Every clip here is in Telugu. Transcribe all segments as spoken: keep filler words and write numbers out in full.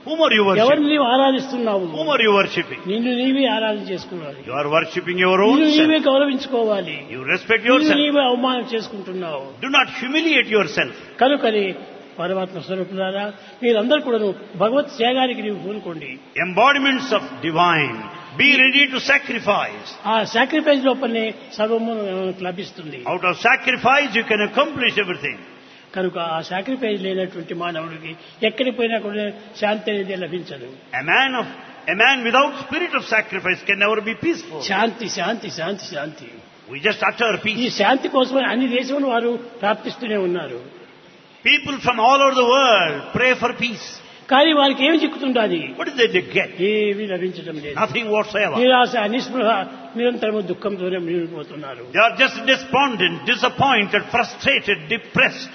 Whom are you worshipping? ఎవరిని నీవు ఆరాధిస్తున్నావు? Whom are you worshipping? నిన్ను నీవే ఆరాధన చేసుకోవాలి. You are worshipping your own నిన్ను నీవే self. గౌరవించుకోవాలి. You respect నిన్ను yourself. నీవే అవమానం చేసుకుంటున్నావు. Do not humiliate yourself. కనుకని పరమాత్మ స్వరూపులారా మీరందరూ కూడా భగవత్ త్యాగానికి నీవు పూనుకోండి. Embodiments of divine. Be ready to sacrifice. ఆ సాక్రిఫైస్ లోపలనే సర్వము మనకు లభిస్తుంది. Out of sacrifice you can accomplish everything. కనుక ఆ సాక్రిఫైస్ లేనటువంటి మానవుడికి ఎక్కడికి పోయినా కూడా శాంతి అనేది లభించదు. A man of a man without spirit of sacrifice can never be peaceful. Shanti Shanti Shanti Shanti We just utter ఈ peace. శాంతి కోసమే అన్ని దేశంలో వారు ప్రార్థిస్తూనే ఉన్నారు. People from all over the world pray for peace. కానీ వారికి ఏమి చిక్కుతుండాలి? What is it they get? ఏమీ లభించడం లేదు. Nothing whatsoever. నిరాశ నిస్పృహ నిరంతరము దుఃఖంతోనే మునిగిపోతున్నారు. They are just despondent, disappointed, frustrated, depressed.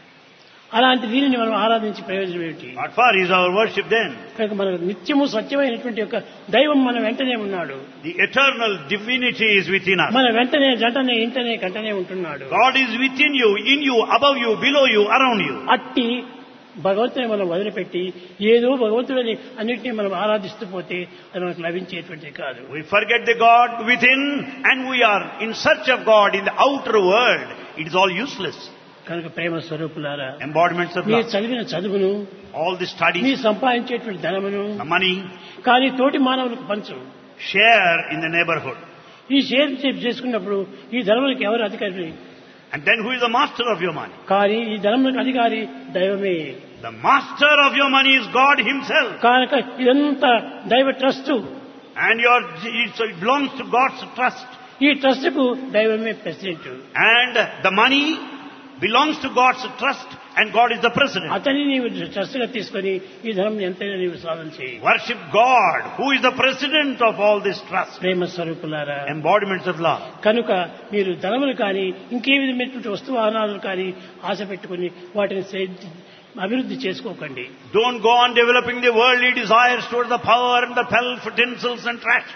అలాంటి దీనిని మనం ఆరాధించి ప్రయోజనం ఏమిటి? What for is our worship then? కనుక మనకు నిత్యము సత్యమైనటువంటి యొక్క దైవం మన వెంటనే ఉన్నాడు. The eternal divinity is within us. మన వెంటనే జంటనే ఇంటనే కంటనే ఉంటున్నాడు. God is within you, in you, above you, below you, around you. అట్టి భగవంతుని మనం వదిలిపెట్టి ఏదో భగవంతుడిని అన్నింటినీ మనం ఆరాధిస్తూ పోతే అది మనకు లభించేటువంటిది కాదు. We forget the God within and we are in search of God in the outer world. It is all useless. కనుక ప్రేమ స్వరూపులారా Embodiments of మీరు love. చదివిన చదువును All the మీరు studies, సంపాదించేటువంటి ధనమును the money, కానీ తోటి మానవులకు పంచు. share in the neighborhood. ఈ షేర్ చేసుకున్నప్పుడు ఈ ధనములకు ఎవరు అధికారి? And then who is the master of your money? కానీ ఈ ధనములకు అధికారి దైవమే. The master of your money is God himself. కనుక ఇదంతా దైవ trust. And your, so it belongs to God's trust. ఈ ట్రస్ట్ కు దైవమే president. And the money belongs to God's trust and God is the president. అతని నీవు ట్రస్ట్ గా తీసుకొని ఈ ధనం ఎంతైనా నీవు సాధన చేయి. Worship God, who is the president of all this trust. ప్రేమ స్వరూపులారా Embodiments of love. కనుక మీరు ధనములు కానీ ఇంకే విధమైనటువంటి వస్తు వాహనాలు కానీ ఆశ పెట్టుకుని వాటిని సే- అభివృద్ధి చేసుకోకండి. Don't go on developing the worldly desires towards the power and the pelf, utensils and trash.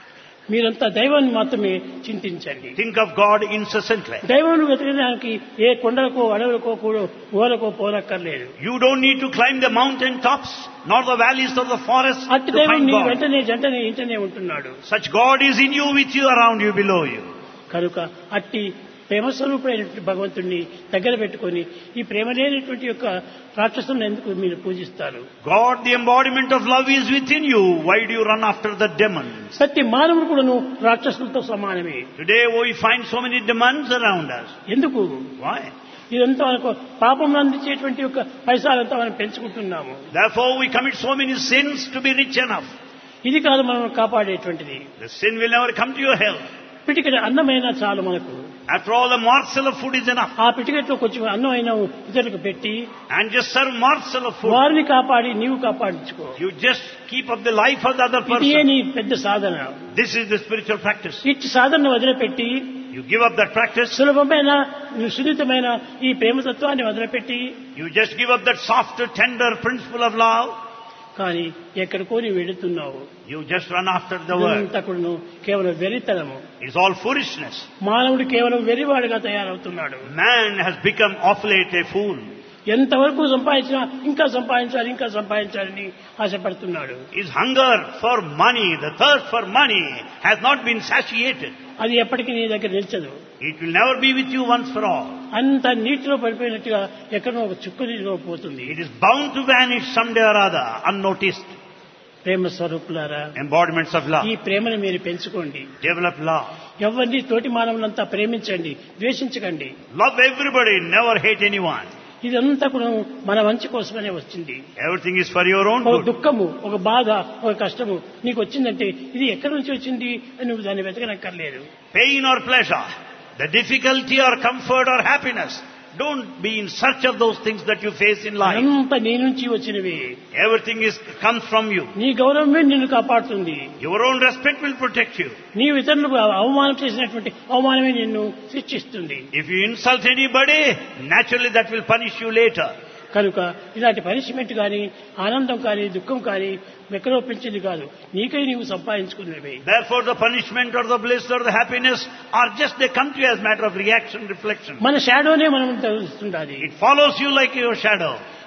మీరంతా దైవాన్ని మాత్రమే చింతించండి. Think of God incessantly. దైవాన్ని వెతకడానికి ఏ కొండలకో అడవులకో కూడా ఊరకో పోనక్కర్లేదు. You don't need to climb the mountain tops, nor the valleys or the forests అట్టి to దైవం find నీ God. వెంటనే జంటనే ఇంటనే ఉంటున్నాడు. Such God is in you, with you, around you, below you. కనుక అట్టి ప్రేమస్వరూపుడైనటువంటి భగవంతుణ్ణి దగ్గర పెట్టుకొని ఈ ప్రేమ లేనటువంటి యొక్క రాక్షసులను ఎందుకు మీరు పూజిస్తారు? God, the embodiment of love, is within you. Why do you run after the demons? ప్రతి మానవుడు కూడాను రాక్షసులతో సమానమే. Today we find so many demons around us. ఎందుకు? Why? ఇదంతా మనకు పాపం అందించేటువంటి యొక్క పైసలంతా మనం పెంచుకుంటున్నాము. Therefore we commit so many sins to be rich enough. ఇది కాదు మనం కాపాడేటువంటిది. The sin will never come to your help. పిటికెట్ అన్నమైనా చాలు మనకు. After all, a morsel of food is enough. ఆ పిటికెట్లో కొంచెం అన్నం అయినా ఇతరులకు పెట్టి And just serve morsel of food. వారిని కాపాడి నీవు కాపాడించుకో. You just keep up the life of the other ఇదే person. నీ పెద్ద సాధన. This is the spiritual practice. ఇట్టి సాధనను వదిలిపెట్టి You give up that practice. సులభమైన సున్నితమైన ఈ ప్రేమతత్వాన్ని వదిలిపెట్టి You just give up that soft, tender principle of love. కానీ ఎక్కడికో నీవు వెళుతున్నావు. You just run after the world. ఇదంతా కూడాను కేవలం వెరితనము. It's all foolishness. మానవుడు కేవలం వెరివాడుగా తయారవుతున్నాడు. Man has become of late a fool. ఎంతవరకు సంపాదించినా ఇంకా సంపాదించాలి ఇంకా సంపాదించాలని ఆశపడుతున్నాడు. His hunger for money, the thirst for money has not been satiated. అది ఎప్పటికీ నీ దగ్గర నిలిచదు. It will never be with you once for all. అంత నీటిలో పడిపోయినట్టుగా ఎక్కడో ఒక చుక్క నీటిలో పోతుంది. It is bound to vanish someday or other, unnoticed. ప్రేమ స్వరూపులారా, Embodiments of love. ఈ ప్రేమను మీరు పెంచుకోండి. Develop love. ఎవరిని తోటి మానవులంతా ప్రేమించండి, ద్వేషించకండి. Love everybody, never hate anyone. ఇదంతా కూడా మన మంచి కోసమనే వచ్చింది. Everything is for your own ఒక good. దుఃఖము, ఒక బాధ, ఒక కష్టము నీకు వచ్చిందంటే ఇది ఎక్కడి నుంచి వచ్చింది అని నువ్వు దాన్ని వెతకనక్కర్లేదు. Pain or pleasure, the difficulty or comfort or happiness, don't be in search of those things that you face in life. అంతా నీ నుంచి వచ్చినవి. Everything is comes from you. నీ గౌరవమే నిన్ను కాపాడుతుంది. Your own respect will protect you. నీ ఇతరులకు అవమానం చేసినటువంటి అవమానమే నిన్ను శిక్షిస్తుంది. If you insult anybody, naturally that will punish you later. కనుక ఇలాంటి పనిష్మెంట్ కానీ ఆనందం కానీ దుఃఖం కానీ ఎక్కడో పెంచింది కాదు, నీకై నీవు సంపాదించుకున్నవి. Therefore the punishment or the bliss or the happiness are just, they come to you as matter of reaction, reflection. మన షాడోనే మనం తెలుస్తుండాలి. It follows you like your shadow.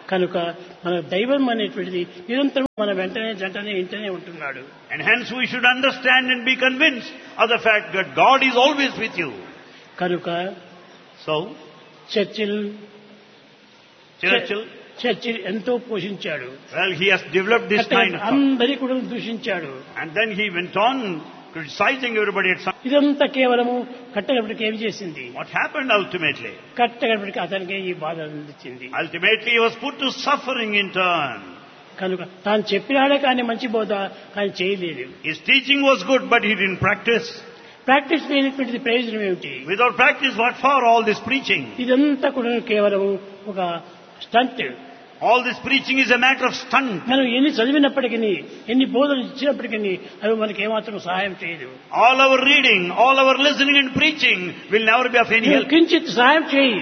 కనుక మన దైవం అనేటువంటిది నిరంతరం మన వెంటనే జంటనే ఇంటనే ఉంటున్నాడు. And hence we should understand and be convinced of the fact that God is always with you. కనుక So, చర్చిల్ Churchill, చర్చిల్ ఎంతో పోషించాడు. well, he has developed this kind of thought. అందరి కూడా దూషించాడు. And then he went on criticizing everybody at some... ఇదంతా కేవలము కట్టగడపటికి ఏమి చేసింది? What happened ultimately? కట్టగడపటికి అతనికి ఈ బాధ అందించింది. Ultimately he was put to suffering in turn. కనుక తాను చెప్పినాడే కానీ మంచి బోధ కానీ చేయలేదు. His teaching was good, but he didn't practice. Practice లేనటువంటిది ప్రయోజనం ఏమిటి? Without practice, what for all this preaching? ఇదంతా కూడా కేవలం ఒక stunt. All this preaching is a matter of stunt. మనం ఎన్ని చదివినప్పటికీ ఎన్ని బోధనలు ఇచ్చినప్పటికీ అవి మనకి ఏమాత్రం సహాయం చేయదు. All our reading, all our listening and preaching will never be of any help. కించిత్ సహాయం చేయి,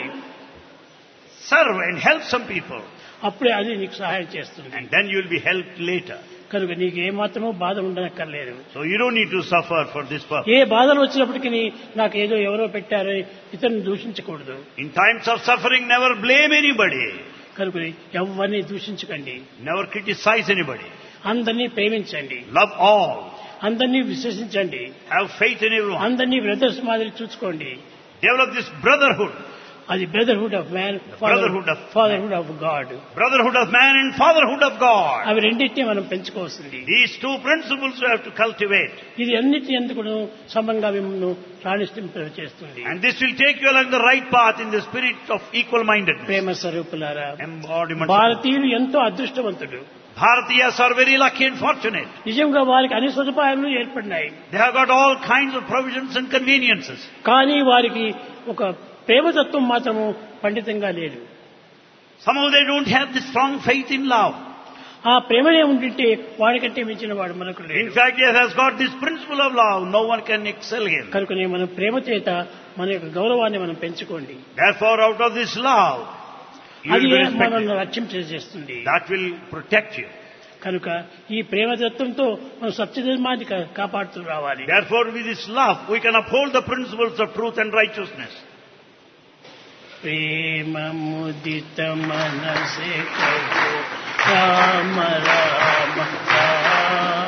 Serve and help some people, అప్పుడే అది నీకు సహాయం చేస్తుంది. and then you will be helped later. కనుక నీకు ఏమాత్రమూ బాధ ఉండనక్కర్లేదు. So you don't need to suffer for this purpose. ఏ బాధలు వచ్చినప్పటికీ నాకు ఏదో ఎవరో పెట్టారో ఇతరుని దూషించకూడదు. In times of suffering, never blame anybody. కనుక ఎవరిని దూషించకండి. Never criticize anybody. అందరినీ ప్రేమించండి. Love all. అందరినీ విశ్వసించండి. Have faith in everyone. అందరినీ బ్రదర్స్ మాదిరి చూసుకోండి. Develop this brotherhood. అది brotherhood of man, brotherhood of fatherhood of God. Brotherhood of man and fatherhood of God. అవి రెండింటినీ మనం పెంచుకోవాల్సింది. These two principles we have to cultivate. ఇది అన్నిటి ఎందుకు సమంగా మిమ్మల్ని రాణింప చేస్తుంది. And this will take you along the right path in the spirit of equal mindedness. ప్రేమ స్వరూపులారా, Embodiment. భారతీయులు ఎంతో అదృష్టవంతుడు. Bharatiyas are very lucky and fortunate. నిజంగా వారికి అన్ని సదుపాయాలు ఏర్పడినాయి. They have got all kinds of provisions and conveniences. కానీ వారికి ఒక ప్రేమతత్వం మాత్రము పండితంగా లేదు. Somehow they don't have this strong faith in love. ఆ ప్రేమనే ఉండింటే వాడికంటే మించిన వాడు మనకు In లేడు. fact, he has got this principle of love. No one can excel him. కనుకనే మనం ప్రేమ చేత మన యొక్క గౌరవాన్ని మనం పెంచుకోండి. Therefore, out of this love, you అది will be respected. మనల్ని రక్షణ చేస్తుంది. That will protect you. కనుక ఈ ప్రేమతత్వంతో మనం సత్యధర్మాన్ని కా- కాపాడుతూ రావాలి. Therefore, with this love, we can uphold the principles of truth and righteousness. ప్రేమ ముదిత మనసే కహో రామ రామ రామ